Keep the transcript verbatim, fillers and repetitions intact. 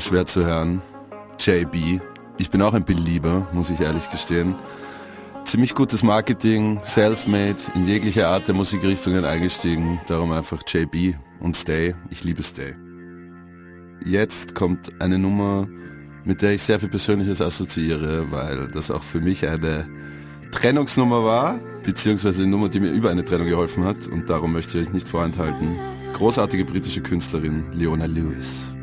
schwer zu hören. J B. Ich bin auch ein Belieber, muss ich ehrlich gestehen. Ziemlich gutes Marketing, self-made, in jegliche Art der Musikrichtungen eingestiegen. Darum einfach J B und Stay. Ich liebe Stay. Jetzt kommt eine Nummer, mit der ich sehr viel Persönliches assoziiere, weil das auch für mich eine Trennungsnummer war, beziehungsweise eine Nummer, die mir über eine Trennung geholfen hat. Und darum möchte ich euch nicht vorenthalten. Großartige britische Künstlerin Leona Lewis.